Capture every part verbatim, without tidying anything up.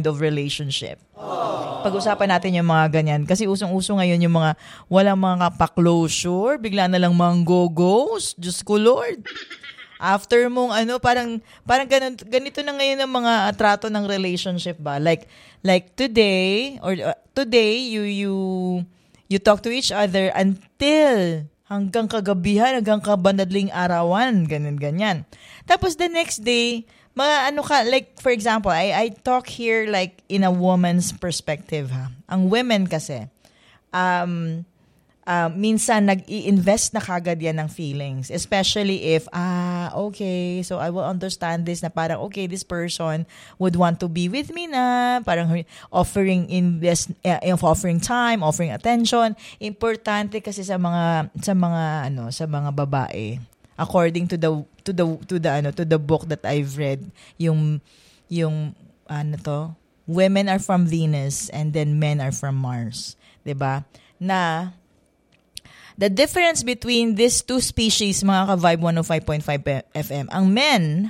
kind of relationship. Pag-usapan natin yung mga ganyan. Kasi usong-uso ngayon yung mga walang mga pa-closure, bigla na lang mang-go-goes. Diyos ko, Lord. After mong ano, parang, parang ganun, ganito na ngayon ang mga trato ng relationship ba? Like, like today, or uh, today, you, you, you talk to each other until hanggang kagabihan, hanggang kabanadling arawan, ganyan-ganyan. Tapos the next day, mga ano ka, like for example, I, I talk here like in a woman's perspective ha. Ang women kasi, um, uh, minsan nag-i-invest na kagad yan ng feelings. Especially if, ah, okay, so I will understand this na parang, okay, this person would want to be with me na, parang offering invest, uh, offering time, offering attention. Importante kasi sa mga, sa mga, ano, sa mga babae. According to the, to the, to the, ano, to the book that I've read, yung, yung, ano to, women are from Venus and then men are from Mars. 'Di ba? Na, the difference between these two species, mga ka-Vibe one oh five point five F M, ang men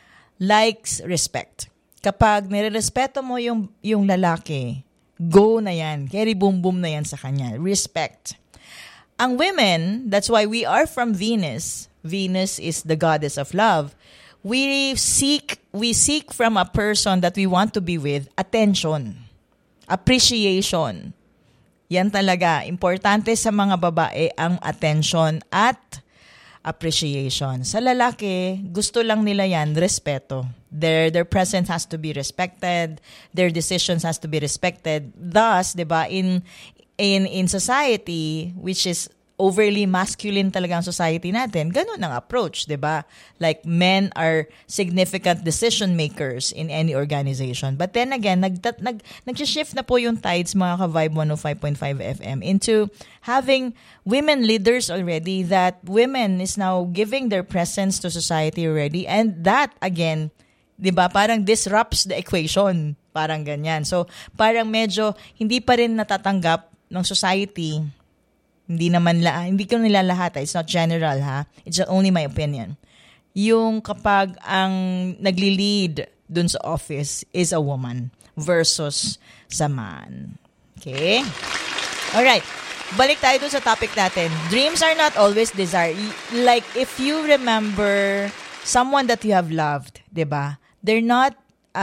likes respect. Kapag nirerespeto mo yung, yung lalaki, go na yan. Carry boom boom na yan sa kanya. Respect. Ang women, that's why we are from Venus. Venus is the goddess of love. We seek, we seek from a person that we want to be with, attention, appreciation. Yan talaga. Importante sa mga babae ang attention at appreciation. Sa lalaki, gusto lang nila yan, respeto. Their, their presence has to be respected. Their decisions has to be respected. Thus, diba, in, in, in society, which is overly masculine talaga ang society natin, ganun ang approach, diba? Like, men are significant decision makers in any organization. But then again, nag, nag, nag-shift na po yung tides, mga ka-Vibe one oh five point five F M, into having women leaders already, that women is now giving their presence to society already. And that, again, diba, parang disrupts the equation. Parang ganyan. So, parang medyo hindi pa rin natatanggap ng society. Hindi naman la, hindi ko nila lahat, it's not general ha. It's only my opinion. Yung kapag ang nagli-lead dun sa office is a woman versus sa man. Okay? Alright. Balik tayo dun sa topic natin. Dreams are not always desired. Like, if you remember someone that you have loved, diba? They're not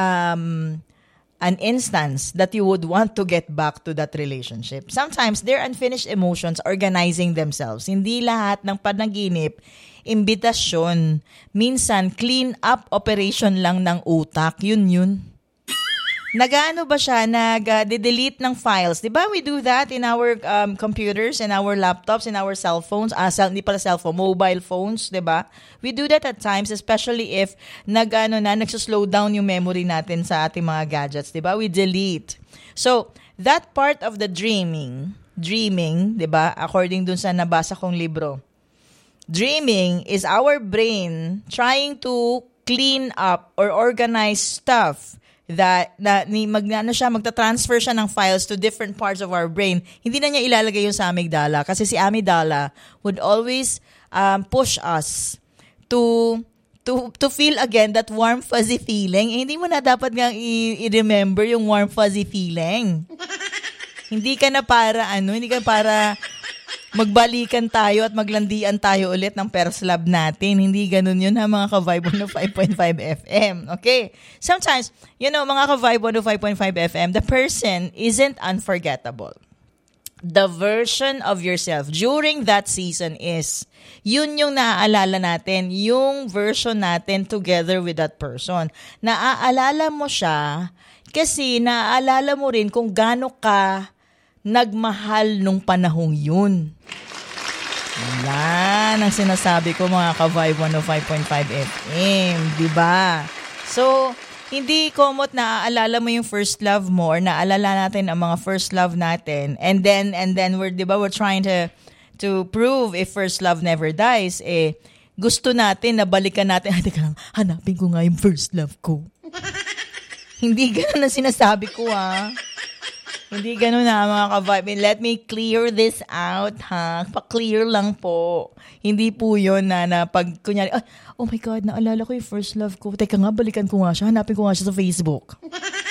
um an instance that you would want to get back to that relationship. Sometimes, their unfinished emotions organizing themselves. Hindi lahat ng panaginip, imbitasyon. Minsan, clean up operation lang ng utak. Yun yun. Nag-ano ba siya? Nag-delete ng files. Diba we do that in our um, computers, in our laptops, in our cell phones? Ah, cell, hindi pala cellphone, mobile phones, diba? We do that at times, especially if nag-ano na, nagsuslow down yung memory natin sa ating mga gadgets, diba? We delete. So, that part of the dreaming, dreaming, diba? According dun sa nabasa kong libro, dreaming is our brain trying to clean up or organize stuff that na ni mag ano siya magta-transfer siya ng files to different parts of our brain. Hindi na niya ilalagay yung sa amygdala kasi si amygdala would always um, push us to to to feel again that warm fuzzy feeling. Eh, hindi mo na dapat nga i- i-remember yung warm fuzzy feeling. Hindi ka na para ano, hindi ka para magbalikan tayo at maglandian tayo ulit ng first love natin. Hindi ganun yun ha, mga ka-Vibe one oh five point five F M. Okay? Sometimes, you know, mga ka-Vibe one oh five point five F M, the person isn't unforgettable. The version of yourself during that season is, yun yung naaalala natin, yung version natin together with that person. Naaalala mo siya kasi naaalala mo rin kung gaano ka nagmahal nung panahong yun. Yan ang sinasabi ko, mga ka-Vibe one oh five point five F M, diba? So, hindi komot na naaalala mo yung first love mo or naalala natin ang mga first love natin, and then and then we're, diba, we're trying to to prove if first love never dies, eh gusto natin na balikan natin, ay teka lang, hanapin ko nga yung first love ko. Hindi ganun na sinasabi ko, ha. Hindi ganun na, mga ka-Vibe. Let me clear this out, ha? Pa-clear lang po. Hindi po yun na, na pag, kunyari, oh, oh my God, naalala ko yung first love ko. Teka nga, balikan ko nga siya. Hanapin ko nga siya sa Facebook.